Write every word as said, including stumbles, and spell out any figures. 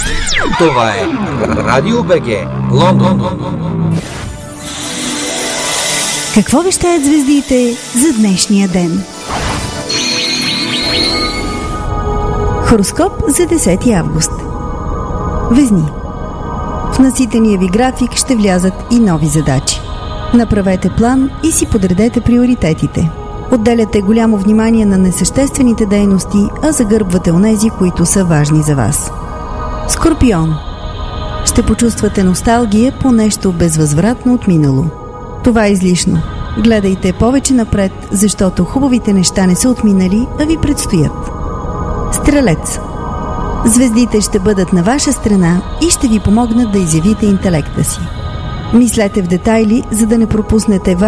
Това е Радио БГ, Лондон. Какво вещаят звездите за днешния ден? Хороскоп за десети август. Везни. В наситения ви график ще влязат и нови задачи. Направете план и си подредете приоритетите. Отделяте голямо внимание на несъществените дейности, а загърбвате онези, които са важни за вас. Скорпион. Ще почувствате носталгия по нещо безвъзвратно отминало. Това е излишно. Гледайте повече напред, защото хубавите неща не са отминали, а ви предстоят. Стрелец. Звездите ще бъдат на ваша страна и ще ви помогнат да изявите интелекта си. Мислете в детайли, за да не пропуснете